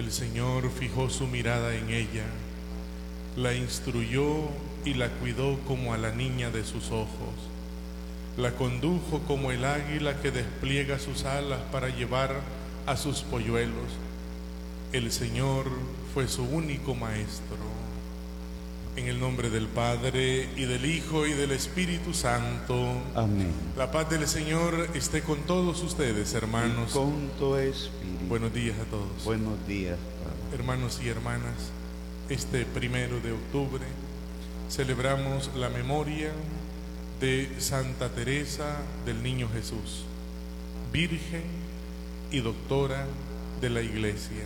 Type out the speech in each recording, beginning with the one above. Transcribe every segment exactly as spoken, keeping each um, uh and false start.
El Señor fijó su mirada en ella, la instruyó y la cuidó como a la niña de sus ojos. La condujo como el águila que despliega sus alas para llevar a sus polluelos. El Señor fue su único maestro. En el nombre del Padre, y del Hijo, y del Espíritu Santo. Amén. La paz del Señor esté con todos ustedes, hermanos. Y con tu espíritu. Buenos días a todos. Buenos días, Padre. Hermanos y hermanas, este primero de octubre celebramos la memoria de Santa Teresa del Niño Jesús, Virgen y Doctora de la Iglesia.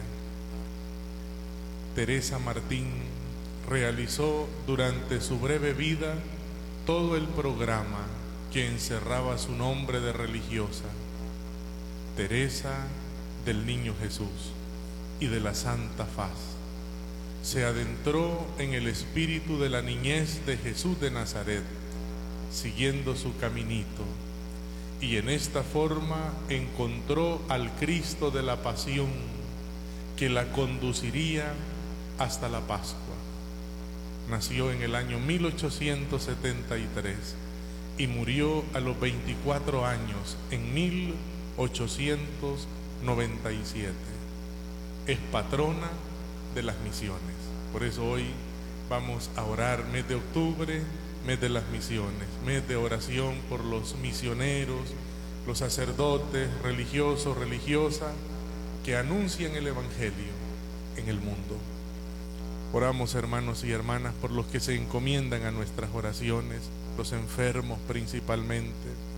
Teresa Martín realizó durante su breve vida todo el programa que encerraba su nombre de religiosa, Teresa del Niño Jesús y de la Santa Faz. Se adentró en el espíritu de la niñez de Jesús de Nazaret, siguiendo su caminito, y en esta forma encontró al Cristo de la Pasión que la conduciría hasta la Pascua. Nació en el año mil ochocientos setenta y tres y murió a los veinticuatro años en mil ochocientos noventa y siete. Es patrona de las misiones. Por eso hoy vamos a orar, mes de octubre, mes de las misiones, mes de oración por los misioneros, los sacerdotes, religiosos, religiosas que anuncian el Evangelio en el mundo. Oramos, hermanos y hermanas, por los que se encomiendan a nuestras oraciones, los enfermos principalmente,